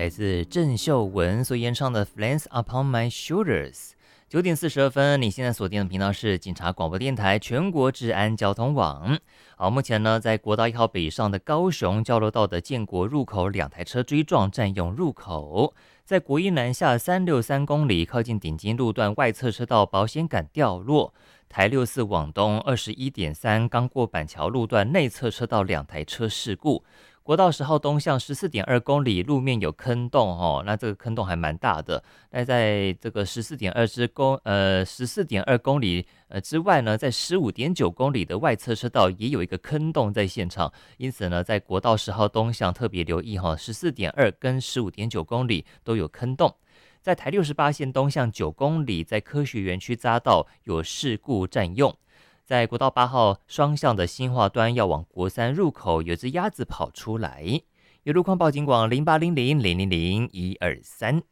来自郑秀文所演唱的《Flames Upon My Shoulders》。9点42分，你现在锁定的频道是警察广播电台全国治安交通网。好，目前呢，在国道1号北上的高雄交流道的建国入口2台车追撞占用入口，在国一南下363公里靠近顶金路段外侧车道保险杆掉落。台64往东21.3刚过板桥路段内侧车道2台车事故。国道10号东向14.2公里，路面有坑洞哦，那这个坑洞还蛮大的。那在这个14.2公里之外呢，在15.9公里的外侧车道也有一个坑洞在现场，因此呢，在国道10号东向特别留意哈，14.2跟15.9公里都有坑洞。在台68线东向9公里，在科学园区匝道有事故占用。在国道8号双向的新化端要往国三入口，有只鸭子跑出来。有路况报警广0800000123。